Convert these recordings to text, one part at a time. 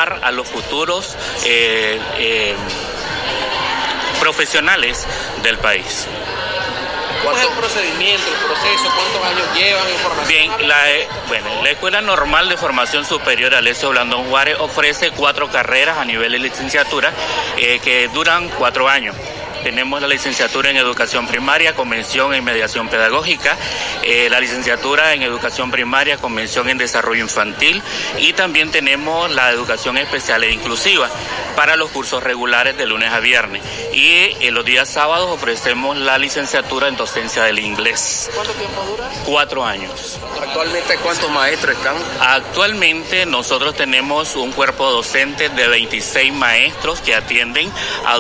formar a los futuros profesionales del país. ¿Cuál es el procedimiento, el proceso? ¿Cuántos años llevan en formación? Bien, la Escuela Normal de Formación Superior Alessio Blandón Juárez ofrece 4 carreras a nivel de licenciatura que duran 4 años. Tenemos la licenciatura en Educación Primaria, Convención en Mediación Pedagógica, la licenciatura en Educación Primaria, Convención en Desarrollo Infantil, y también tenemos la Educación Especial e Inclusiva para los cursos regulares de lunes a viernes. Y en los días sábados ofrecemos la licenciatura en Docencia del Inglés. ¿Cuánto tiempo dura? 4 años. ¿Actualmente cuántos maestros están? Actualmente nosotros tenemos un cuerpo docente de 26 maestros que atienden a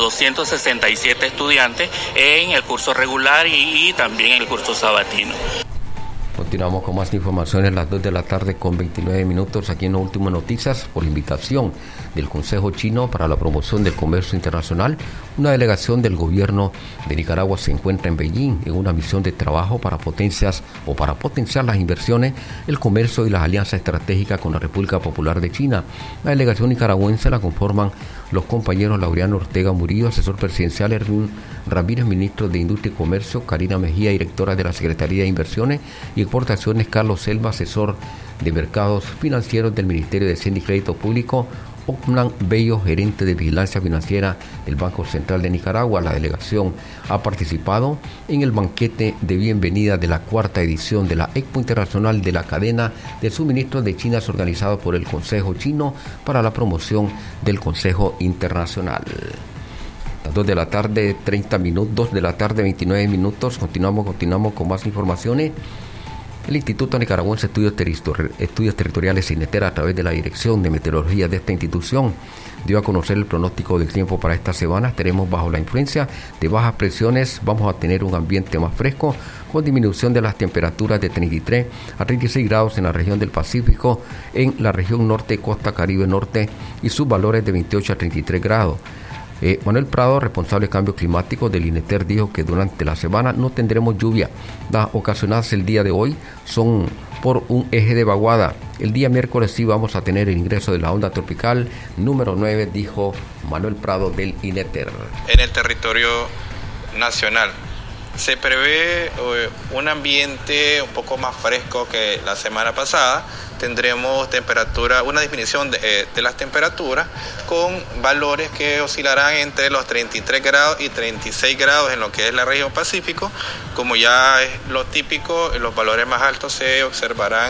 267 estudiantes en el curso regular y también en el curso sabatino. Continuamos con más informaciones a las 2 de la tarde con 29 minutos aquí en Lo Último Noticias. Por invitación del Consejo Chino para la Promoción del Comercio Internacional, una delegación del gobierno de Nicaragua se encuentra en Beijing en una misión de trabajo para potenciar las inversiones, el comercio y las alianzas estratégicas con la República Popular de China. La delegación nicaragüense la conforman los compañeros Laureano Ortega Murillo, asesor presidencial, Erwin Ramírez, ministro de Industria y Comercio, Karina Mejía, directora de la Secretaría de Inversiones y Exportaciones, Carlos Selva, asesor de Mercados Financieros del Ministerio de Hacienda y Crédito Público, Ockman Bello, gerente de Vigilancia Financiera del Banco Central de Nicaragua. La delegación ha participado en el banquete de bienvenida de la 4ª edición de la Expo Internacional de la Cadena de Suministros de China, organizado por el Consejo Chino para la Promoción del Consejo Internacional. Las 2 de la tarde, 30 minutos, 2 de la tarde, 29 minutos. Continuamos con más informaciones. El Instituto Nicaragüense de Estudios Territoriales INETER, a través de la Dirección de Meteorología de esta institución, dio a conocer el pronóstico del tiempo para esta semana. Tenemos bajo la influencia de bajas presiones, vamos a tener un ambiente más fresco, con disminución de las temperaturas de 33 a 36 grados en la región del Pacífico, en la región norte, costa Caribe Norte, y sus valores de 28 a 33 grados. Manuel Prado, responsable de cambio climático del INETER, dijo que durante la semana no tendremos lluvia. Las ocasionadas el día de hoy son por un eje de vaguada. El día miércoles sí vamos a tener el ingreso de la onda tropical número 9, dijo Manuel Prado del INETER. En el territorio nacional se prevé un ambiente un poco más fresco que la semana pasada. Tendremos una disminución de las temperaturas con valores que oscilarán entre los 33 grados y 36 grados en lo que es la región Pacífico. Como ya es lo típico, los valores más altos se observarán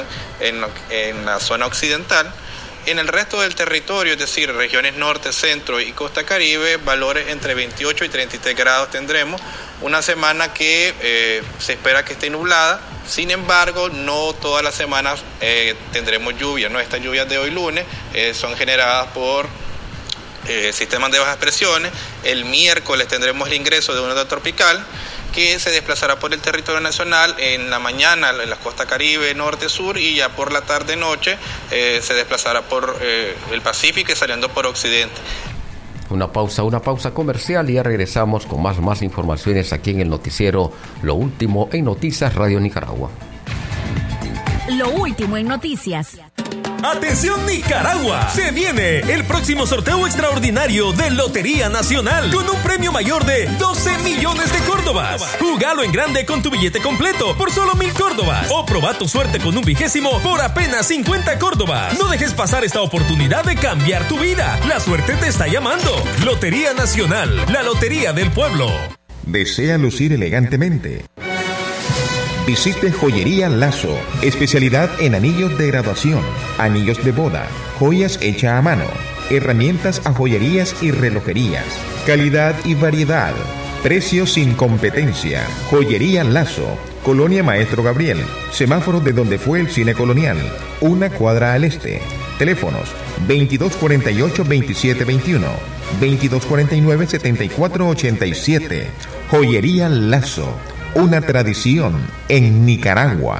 en la zona occidental. En el resto del territorio, es decir, regiones norte, centro y costa caribe, valores entre 28 y 33 grados tendremos. Una semana que se espera que esté nublada. Sin embargo, no todas las semanas tendremos lluvia, ¿no? Estas lluvias de hoy lunes son generadas por sistemas de bajas presiones. El miércoles tendremos el ingreso de una onda tropical que se desplazará por el territorio nacional en la mañana en la costa Caribe, norte, sur, y ya por la tarde-noche se desplazará por el Pacífico y saliendo por occidente. Una pausa comercial y ya regresamos con más informaciones aquí en el noticiero Lo Último en Noticias Radio Nicaragua. Lo último en noticias. ¡Atención Nicaragua! Se viene el próximo sorteo extraordinario de Lotería Nacional con un premio mayor de 12 millones de córdobas. Jugalo en grande con tu billete completo por solo 1,000 córdobas. O proba tu suerte con un 20º por apenas 50 córdobas. No dejes pasar esta oportunidad de cambiar tu vida. La suerte te está llamando. Lotería Nacional, la lotería del pueblo. ¿Desea lucir elegantemente? Visite Joyería Lazo, especialidad en anillos de graduación, anillos de boda, joyas hechas a mano, herramientas a joyerías y relojerías, calidad y variedad, precios sin competencia. Joyería Lazo, Colonia Maestro Gabriel, semáforo de donde fue el Cine Colonial, una cuadra al este. Teléfonos 2248-2721, 2249-7487. Joyería Lazo, una tradición en Nicaragua.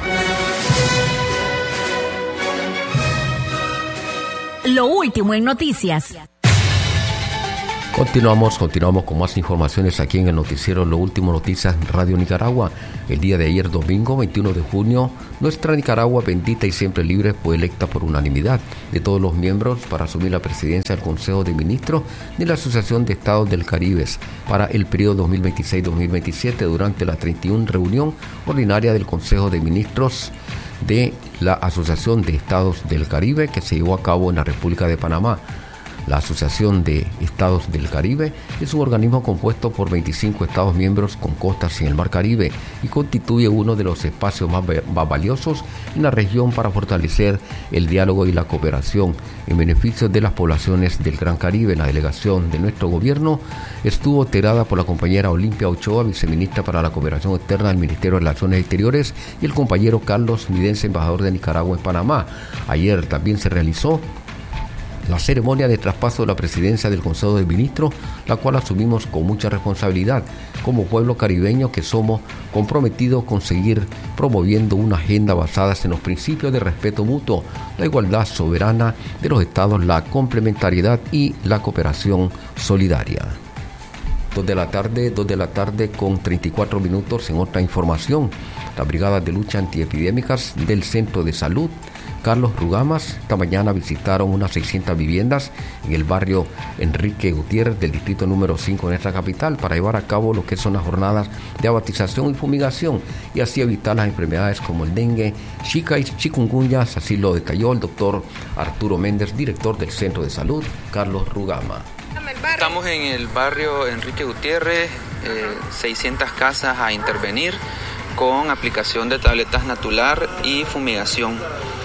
Lo último en noticias. Continuamos con más informaciones aquí en el noticiero Lo Último Noticias Radio Nicaragua. El día de ayer, domingo 21 de junio, nuestra Nicaragua bendita y siempre libre fue electa por unanimidad de todos los miembros para asumir la presidencia del Consejo de Ministros de la Asociación de Estados del Caribe para el periodo 2026-2027 durante la 31 reunión ordinaria del Consejo de Ministros de la Asociación de Estados del Caribe que se llevó a cabo en la República de Panamá. La Asociación de Estados del Caribe es un organismo compuesto por 25 Estados miembros con costas en el Mar Caribe y constituye uno de los espacios más valiosos en la región para fortalecer el diálogo y la cooperación en beneficio de las poblaciones del Gran Caribe. La delegación de nuestro gobierno estuvo integrada por la compañera Olimpia Ochoa, viceministra para la Cooperación Externa del Ministerio de Relaciones Exteriores, y el compañero Carlos Midense, embajador de Nicaragua en Panamá. Ayer también se realizó la ceremonia de traspaso de la presidencia del Consejo de Ministros, la cual asumimos con mucha responsabilidad como pueblo caribeño que somos, comprometidos con seguir promoviendo una agenda basada en los principios de respeto mutuo, la igualdad soberana de los estados, la complementariedad y la cooperación solidaria. 2 de la tarde con 34 minutos. En otra información, las brigadas de lucha antiepidémicas del Centro de Salud Carlos Rugamas esta mañana visitaron unas 600 viviendas en el barrio Enrique Gutiérrez del distrito número 5 de nuestra capital para llevar a cabo lo que son las jornadas de abatización y fumigación y así evitar las enfermedades como el dengue, Zika y chikungunya. Así lo detalló el doctor Arturo Méndez, director del Centro de Salud Carlos Rugamas. Estamos en el barrio Enrique Gutiérrez, 600 casas a intervenir con aplicación de tabletas Natular y fumigación.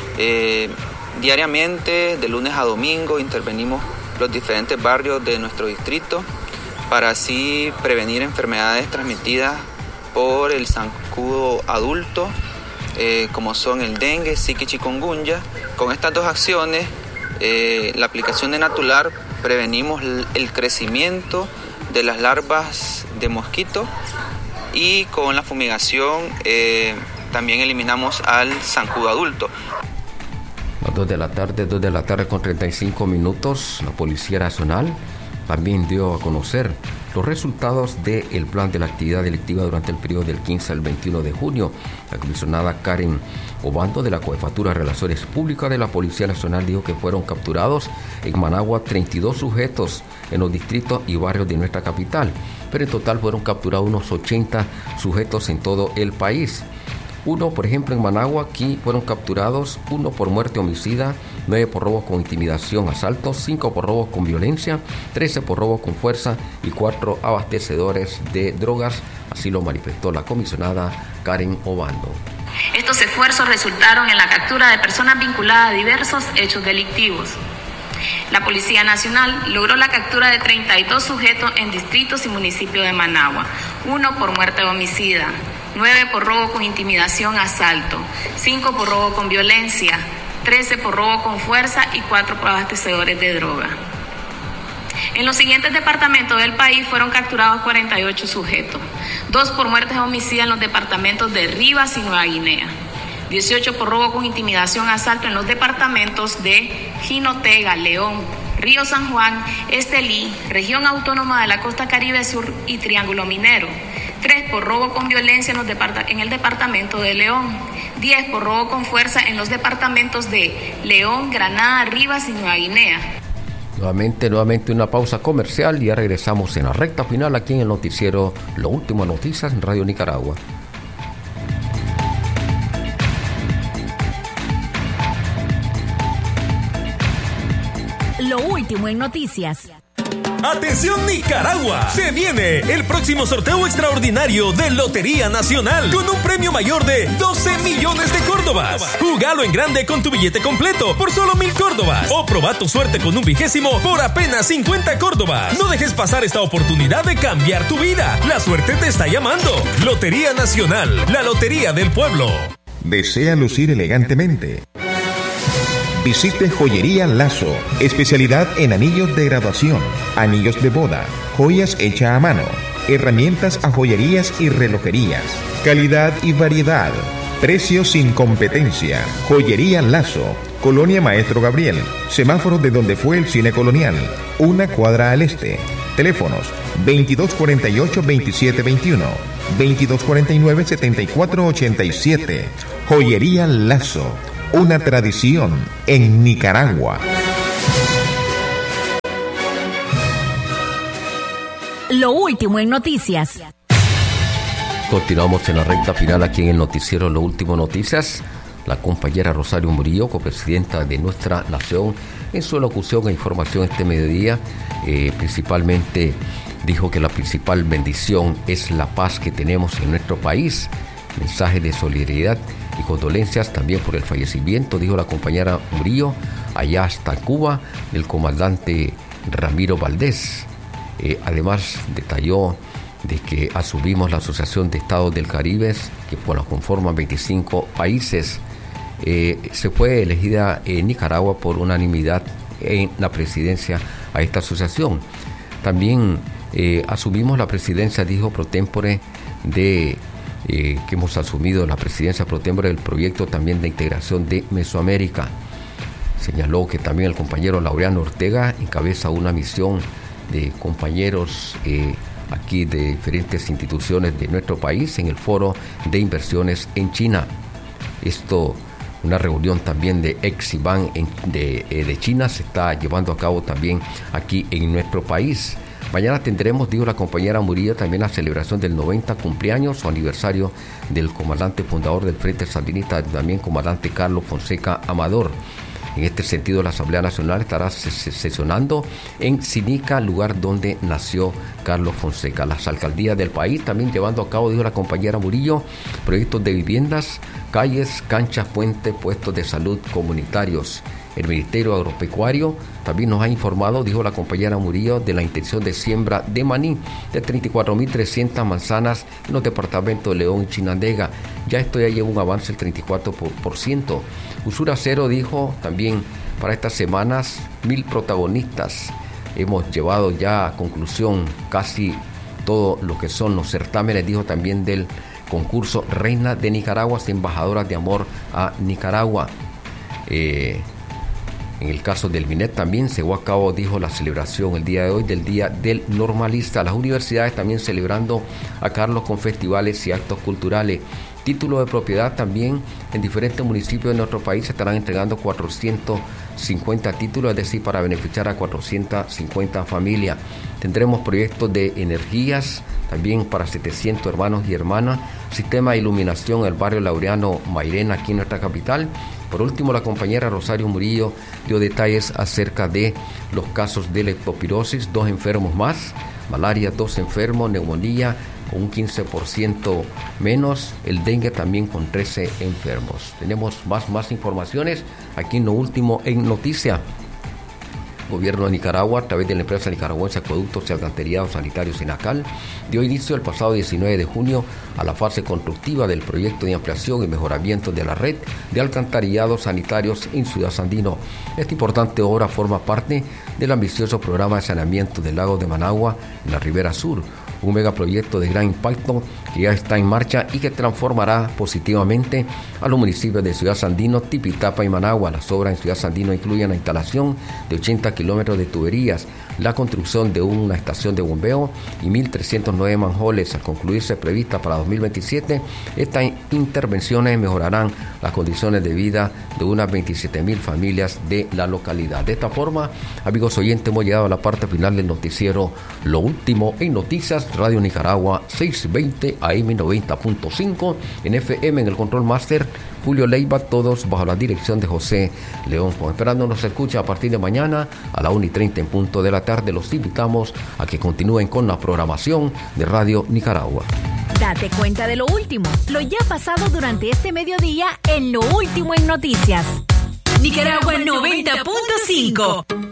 Diariamente, de lunes a domingo, intervenimos los diferentes barrios de nuestro distrito para así prevenir enfermedades transmitidas por el zancudo adulto, como son el dengue, Zika y chikungunya. Con estas dos acciones, la aplicación de Natular, prevenimos el crecimiento de las larvas de mosquito y con la fumigación también eliminamos al zancudo adulto. Las 2 de la tarde con 35 minutos, la Policía Nacional también dio a conocer los resultados del plan de la actividad delictiva durante el periodo del 15 al 21 de junio. La comisionada Karen Obando de la Cojefatura de Relaciones Públicas de la Policía Nacional dijo que fueron capturados en Managua 32 sujetos en los distritos y barrios de nuestra capital, pero en total fueron capturados unos 80 sujetos en todo el país. Uno, por ejemplo, en Managua, aquí fueron capturados 1 por muerte homicida, 9 por robo con intimidación, asalto, 5 por robo con violencia, 13 por robo con fuerza y 4 abastecedores de drogas. Así lo manifestó la comisionada Karen Obando. Estos esfuerzos resultaron en la captura de personas vinculadas a diversos hechos delictivos. La Policía Nacional logró la captura de 32 sujetos en distritos y municipios de Managua, 1 por muerte homicida, 9 por robo con intimidación, asalto, 5 por robo con violencia, 13 por robo con fuerza y 4 por abastecedores de droga. En los siguientes departamentos del país fueron capturados 48 sujetos, 2 por muertes homicidas en los departamentos de Rivas y Nueva Guinea, 18 por robo con intimidación, asalto en los departamentos de Jinotega, León, Río San Juan, Estelí, Región Autónoma de la Costa Caribe Sur y Triángulo Minero, 3 por robo con violencia en el departamento de León, 10 por robo con fuerza en los departamentos de León, Granada, Rivas y Nueva Guinea. Nuevamente una pausa comercial y ya regresamos en la recta final aquí en el noticiero Lo Último Noticias en Radio Nicaragua. Lo último en noticias. ¡Atención Nicaragua! Se viene el próximo sorteo extraordinario de Lotería Nacional con un premio mayor de 12 millones de córdobas. Jugalo en grande con tu billete completo por solo 1,000 córdobas. O proba tu suerte con un 20 por apenas 50 córdobas. No dejes pasar esta oportunidad de cambiar tu vida. La suerte te está llamando. Lotería Nacional, la lotería del pueblo. ¿Desea lucir elegantemente? Visite Joyería Lazo, especialidad en anillos de graduación, anillos de boda, joyas hechas a mano, herramientas a joyerías y relojerías, calidad y variedad, precios sin competencia. Joyería Lazo, Colonia Maestro Gabriel, semáforo de donde fue el Cine Colonial, una cuadra al este. Teléfonos 2248-2721, 2249-7487. Joyería Lazo, una tradición en Nicaragua. Lo último en noticias. Continuamos en la recta final aquí en el noticiero Lo Último Noticias. La compañera Rosario Murillo, copresidenta de Nuestra Nación, en su locución e información este mediodía, principalmente dijo que la principal bendición es la paz que tenemos en nuestro país. Mensaje de solidaridad y condolencias también por el fallecimiento, dijo la compañera Murillo, allá hasta Cuba, del comandante Ramiro Valdés. Además, detalló de que asumimos la Asociación de Estados del Caribe, que la conforman 25 países. Se fue elegida en Nicaragua por unanimidad en la presidencia a esta asociación. También asumimos la presidencia, dijo pro tempore, que hemos asumido la presidencia pro tempore del proyecto también de integración de Mesoamérica. Señaló que también el compañero Laureano Ortega encabeza una misión de compañeros aquí de diferentes instituciones de nuestro país en el Foro de Inversiones en China. Esto, una reunión también de ex-IBAN de China se está llevando a cabo también aquí en nuestro país. Mañana tendremos, dijo la compañera Murillo, también la celebración del 90 cumpleaños o aniversario del comandante fundador del Frente Sandinista, también comandante Carlos Fonseca Amador. En este sentido, la Asamblea Nacional estará sesionando en Sinica, lugar donde nació Carlos Fonseca. Las alcaldías del país también llevando a cabo, dijo la compañera Murillo, proyectos de viviendas, calles, canchas, puentes, puestos de salud comunitarios. El Ministerio Agropecuario también nos ha informado, dijo la compañera Murillo, de la intención de siembra de maní de 34.300 manzanas en los departamentos de León y Chinandega. Ya esto ya lleva un avance del 34%. Usura cero, dijo también para estas semanas, 1.000 protagonistas. Hemos llevado ya a conclusión casi todo lo que son los certámenes, dijo también del concurso Reina de Nicaragua, embajadoras de amor a Nicaragua. En el caso del MINET también se llevó a cabo, dijo, la celebración el día de hoy del Día del Normalista. Las universidades también celebrando a Carlos con festivales y actos culturales. Título de propiedad también en diferentes municipios de nuestro país se estarán entregando 450 títulos, es decir, para beneficiar a 450 familias. Tendremos proyectos de energías también para 700 hermanos y hermanas. Sistema de iluminación en el barrio Laureano Mairena, aquí en nuestra capital. Por último, la compañera Rosario Murillo dio detalles acerca de los casos de leptospirosis, 2 enfermos más, malaria, 2 enfermos, neumonía con un 15% menos, el dengue también con 13 enfermos. Tenemos más informaciones aquí en Lo Último en Noticia. Gobierno de Nicaragua, a través de la empresa nicaragüense Acueductos y Alcantarillados Sanitarios INACAL, dio inicio el pasado 19 de junio a la fase constructiva del proyecto de ampliación y mejoramiento de la red de alcantarillados sanitarios en Ciudad Sandino. Esta importante obra forma parte del ambicioso programa de saneamiento del lago de Managua en la Ribera Sur, un megaproyecto de gran impacto que ya está en marcha y que transformará positivamente a los municipios de Ciudad Sandino, Tipitapa y Managua. Las obras en Ciudad Sandino incluyen la instalación de 80 kilómetros de tuberías, la construcción de una estación de bombeo y 1.309 manholes. Al concluirse prevista para 2027, estas intervenciones mejorarán las condiciones de vida de unas 27.000 familias de la localidad. De esta forma, amigos oyentes, hemos llegado a la parte final del noticiero Lo Último en Noticias, Radio Nicaragua 620 AM 90.5 en FM. En el control máster Julio Leiva, todos bajo la dirección de José León. Esperando nos escucha a partir de mañana a la 1:30 en punto de la tarde. Los invitamos a que continúen con la programación de Radio Nicaragua. Date cuenta de lo último, lo ya pasado durante este mediodía en Lo Último en Noticias. Nicaragua 90.5.